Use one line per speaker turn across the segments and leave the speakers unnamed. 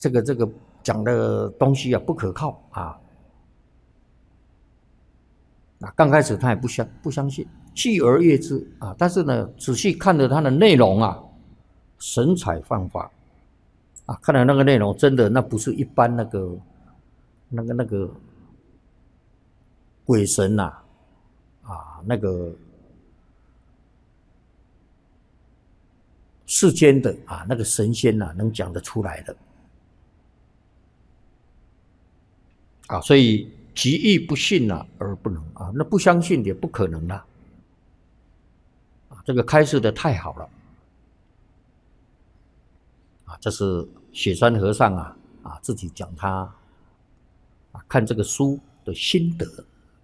这个讲的东西啊不可靠啊。刚开始他也不相信，继而悦之啊。但是呢，仔细看了他的内容啊，神采焕发啊，看了那个内容，真的那不是一般那个鬼神呐那个世间的那个神仙能讲得出来的所以极易不信而不能那不相信也不可能这个开示的太好了这是雪山和尚自己讲他看这个书的心得。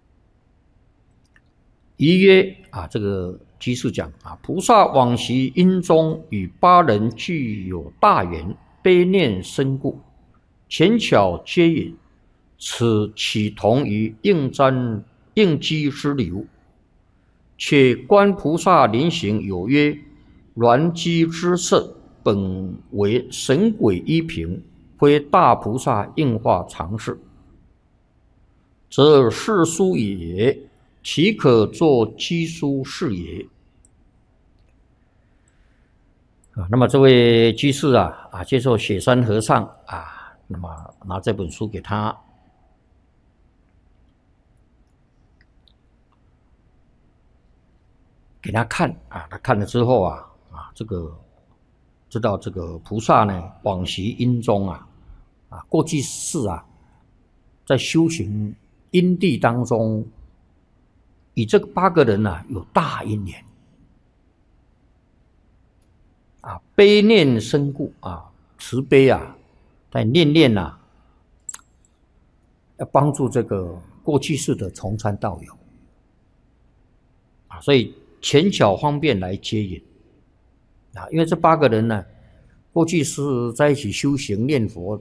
宜曰这个居士讲菩萨往昔因中与八人具有大缘，悲念深故，浅巧接引，此岂同于应机之流？且观菩萨临行有曰：鸾机之色，本为神鬼依凭，非大菩萨应化常事，则世殊也，岂可作机殊事也？那么这位居士接受雪山和尚那么拿这本书给他看他看了之后这个知道这个菩萨呢往昔因中过去世在修行因地当中，与这个8个人有大因缘悲念深故慈悲在念要帮助这个过去世的从参道友所以浅巧方便来接引因为这8个人呢，过去是在一起修行念佛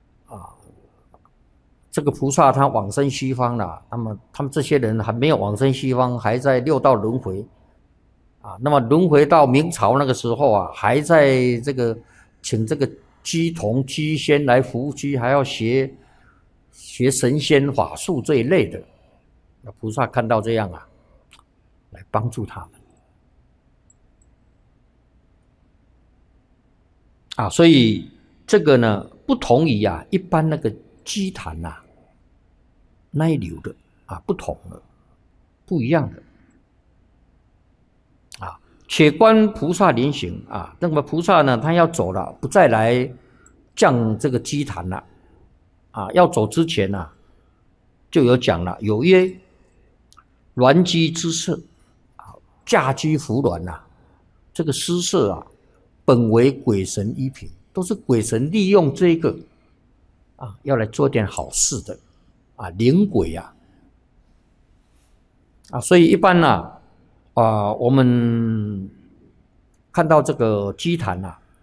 这个菩萨他往生西方了，那么他们这些人还没有往生西方，还在6道轮回那么轮回到明朝那个时候还在这个请这个鸡童鸡仙来伏击，还要学神仙法术这一类的。那菩萨看到这样来帮助他们所以这个呢不同于一般那个鸡坛那一流的不同了，不一样的且观菩萨临行那么菩萨呢他要走了，不再来降这个鸡坛了要走之前就有讲了，有曰鸾机之色驾居扶鸾这个施设本为鬼神依凭，都是鬼神利用这个要来做点好事的灵鬼所以一般我们看到这个祭坛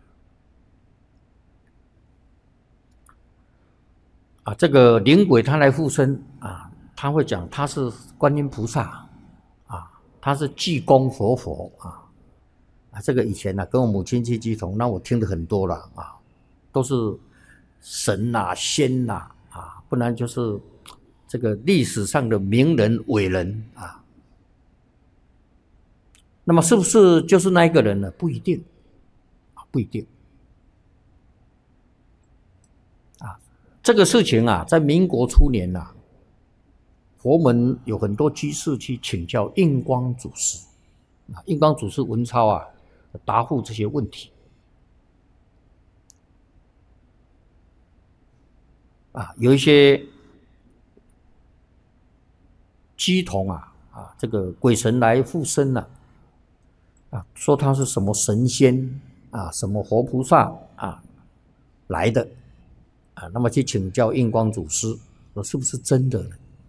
这个灵鬼他来附身他会讲他是观音菩萨他是济公佛这个以前跟我母亲去鸡同，那我听的很多了都是神仙不然就是这个历史上的名人伟人那么是不是就是那一个人呢？不一定不一定这个事情在民国初年佛门有很多居士去请教印光祖师印光祖师文超答复这些问题有一些鸡童这个鬼神来附身说他是什么神仙什么活菩萨来的那么去请教印光祖师，说是不是真的呢？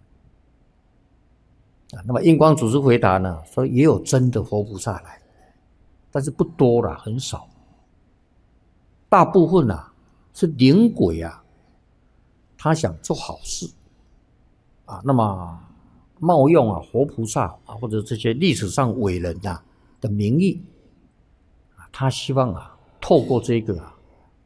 那么印光祖师回答呢，说也有真的活菩萨来，但是不多了，很少，大部分是灵鬼他想做好事那么冒用活菩萨或者这些历史上伟人的名义他希望透过这个